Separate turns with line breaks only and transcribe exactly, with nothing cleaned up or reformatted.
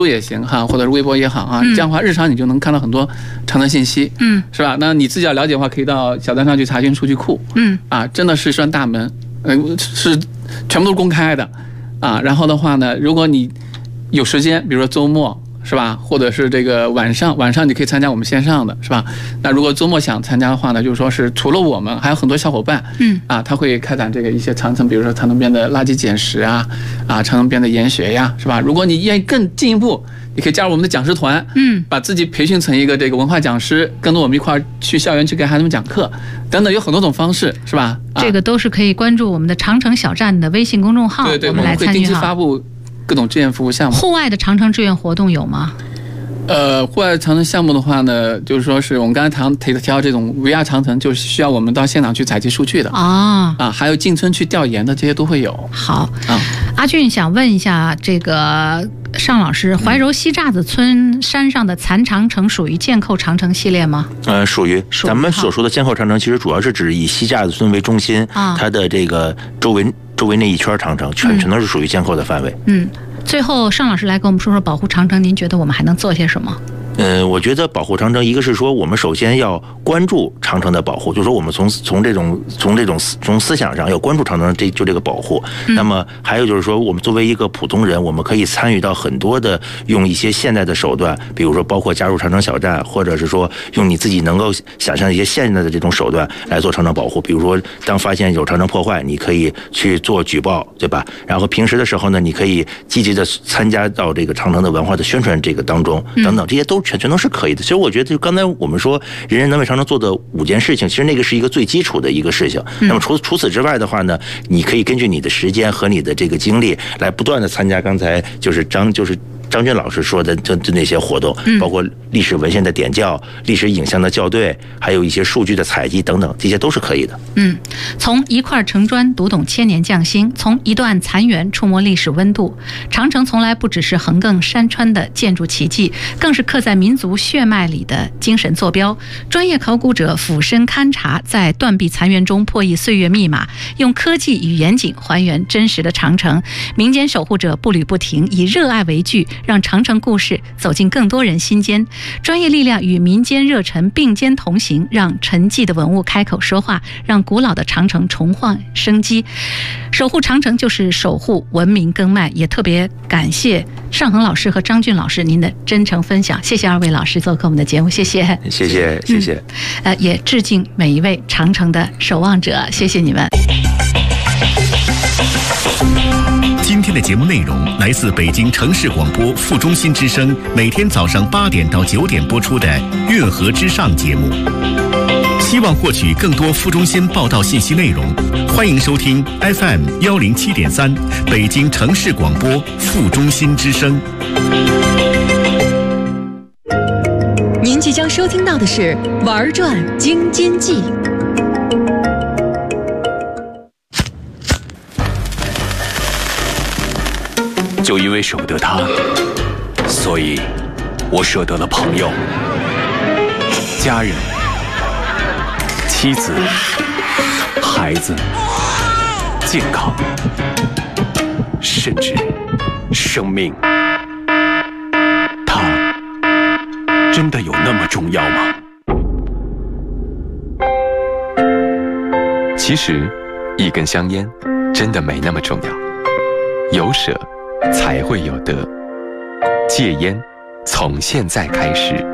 也行哈，或者是微博也好啊，这样的话日常你就能看到很多长程信息，嗯，是吧？那你自己要了解的话，可以到小站上去查询数据库，嗯，啊，真的是一扇大门，呃，是全部都是公开的，啊，然后的话呢，如果你有时间，比如说周末。是吧？或者是这个晚上，晚上你可以参加我们线上的，是吧？那如果周末想参加的话呢，就是说是除了我们，还有很多小伙伴，嗯，啊，他会开展这个一些长程，比如说长程边的垃圾捡拾啊，啊，长程边的研学呀，是吧？如果你愿意更进一步，你可以加入我们的讲师团，嗯，把自己培训成一个这个文化讲师，跟着我们一块儿去校园去给孩子们讲课，等等，有很多种方式，是吧？
啊、这个都是可以关注我们的长程小站的微信公众号，
对对，
我们来参与哈。
我们会定期发布各种志愿服务项目。
户外的长程志愿活动有吗？
呃，户外长程项目的话呢，就是说是我们刚才谈提提到这种 V R 长程，就是需要我们到现场去采集数据的啊啊，还有进村去调研的，这些都会有。
好啊，阿俊想问一下这个尚老师，怀柔西栅子村山上的残长城属于箭扣长程系列吗？
呃，属于。咱们所说的箭扣长程，其实主要是指以西栅子村为中心，啊、它的这个周围周围那一圈长城，全全都是属于箭扣的范围。
嗯。最后，尚老师来跟我们说说保护长城，您觉得我们还能做些什么？
呃，我觉得保护长城，一个是说我们首先要关注长城的保护，就是说我们从从这种从这种从思想上要关注长城这就这个保护。嗯、那么还有就是说，我们作为一个普通人，我们可以参与到很多的用一些现代的手段，比如说包括加入长城小站，或者是说用你自己能够想象一些现代的这种手段来做长城保护。比如说，当发现有长城破坏，你可以去做举报，对吧？然后平时的时候呢，你可以积极的参加到这个长城的文化的宣传这个当中，等等，这些都全全都是可以的。其实我觉得，就刚才我们说人人能为长城做的五件事情，其实那个是一个最基础的一个事情。那么除除此之外的话呢，你可以根据你的时间和你的这个精力来不断的参加刚才就是张就是。张军老师说的就就那些活动，包括历史文献的点校、历史影像的校对，还有一些数据的采集等等，这些都是可以的。
嗯，从一块城砖读懂千年匠心，从一段残垣触摸历史温度。长城从来不只是横亘山川的建筑奇迹，更是刻在民族血脉里的精神坐标。专业考古者俯身勘察，在断壁残垣中破译岁月密码，用科技与严谨还原真实的长城。民间守护者步履不停，以热爱为据，让长城故事走进更多人心间。专业力量与民间热忱并肩同行，让沉寂的文物开口说话，让古老的长城重焕生机。守护长城就是守护文明根脉。也特别感谢尚恒老师和张俊老师您的真诚分享，谢谢二位老师做客我们的节目，谢谢，
谢谢，谢谢。
嗯、呃，也致敬每一位长城的守望者，谢谢你们。
今天的节目内容来自北京城市广播副中心之声，每天早上八点到九点播出的《运河之上》节目。希望获取更多副中心报道信息内容，欢迎收听 F M 幺零七点三北京城市广播副中心之声。
您即将收听到的是《玩转京津冀》。
就因为舍不得他，所以我舍得了朋友、家人、妻子、孩子、健康，甚至生命。他真的有那么重要吗？
其实，一根香烟真的没那么重要，有舍才会有得。戒烟，从现在开始。